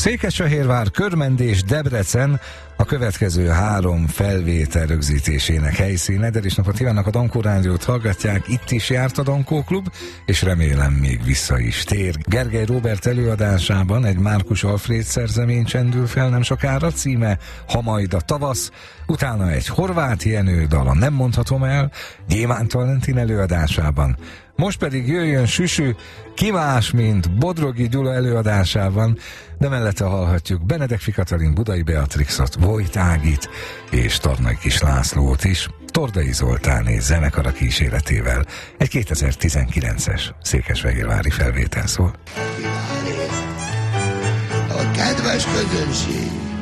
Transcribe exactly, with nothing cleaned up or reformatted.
Székesfehérvár, Körmendés, Debrecen a következő három felvétel rögzítésének helyszíne. De is napot kívánnak, a Dankó Rádiót hallgatják, itt is járt a Dankó Klub, és remélem még vissza is tér. Gergely Róbert előadásában egy Márkus Alfréd szerzemény csendül fel nem sokára, címe Ha majd a tavasz, utána egy Horváth Jenő dala Nem mondhatom el, Gyémánt Valentin előadásában. Most pedig jöjjön Süsü, ki más, mint Bodrogi Gyula előadásában, de mellette hallhatjuk Benedek Katalin, Budai Beatrixot, Vojt Ágit és Tornai Kis Lászlót is, Tordai Zoltán és zenekara kíséretével. Egy kétezer-tizenkilences székesfehérvári felvétel szól. A kedves közönség!